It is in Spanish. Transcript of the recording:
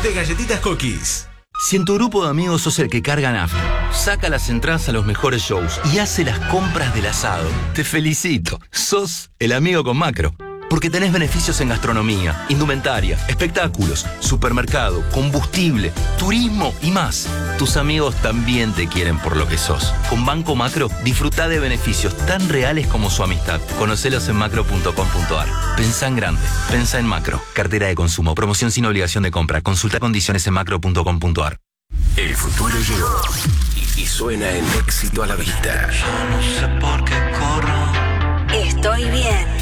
de galletitas Cookies. Si en tu grupo de amigos sos el que carga nafta, saca las entradas a los mejores shows y hace las compras del asado, te felicito. Sos el amigo con Macro. Porque tenés beneficios en gastronomía, indumentaria, espectáculos, supermercado, combustible, turismo y más. Tus amigos también te quieren por lo que sos. Con Banco Macro, disfrutá de beneficios tan reales como su amistad. Conocelos en macro.com.ar. Pensá en grande. Pensá en Macro. Cartera de consumo. Promoción sin obligación de compra. Consulta condiciones en macro.com.ar. El futuro llegó y suena en Éxito a la Vista. Yo no sé por qué corro. Estoy bien.